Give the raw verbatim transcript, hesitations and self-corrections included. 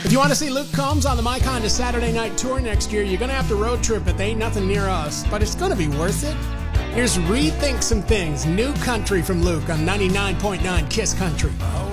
If you want to see Luke Combs on the My Kind of Saturday Night Tour next year, you're going to have to road trip it. They ain't nothing near us, but it's going to be worth it. Here's Rethink Some Things, new country from Luke on ninety-nine point nine Kiss Country. Oh.